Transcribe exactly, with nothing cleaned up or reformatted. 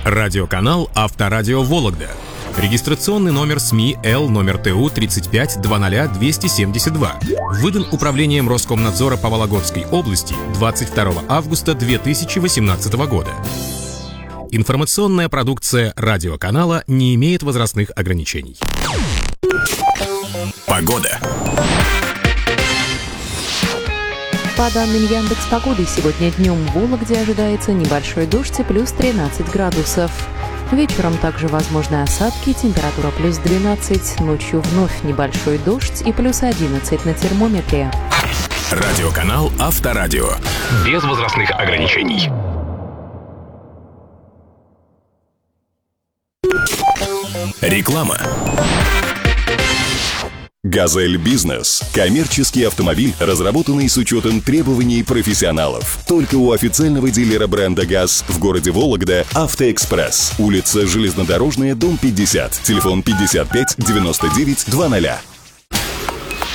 Радиоканал «Авторадио Вологда». Регистрационный номер СМИ Л номер Т У тридцать пять двадцать двести семьдесят два. Выдан Управлением Роскомнадзора по Вологодской области двадцать второго августа две тысячи восемнадцатого года. Информационная продукция радиоканала не имеет возрастных ограничений. Погода. По данным Яндекс.Погоды, сегодня днем в Вологде ожидается небольшой дождь и плюс тринадцать градусов. Вечером также возможны осадки, температура плюс двенадцать, ночью вновь небольшой дождь и плюс одиннадцать на термометре. Радиоканал «Авторадио». Без возрастных ограничений. Реклама. «Газель Бизнес» – коммерческий автомобиль, разработанный с учетом требований профессионалов. Только у официального дилера бренда «ГАЗ» в городе Вологда «Автоэкспресс». Улица Железнодорожная, дом пятьдесят. Телефон пятьдесят пять девяносто девять двадцать.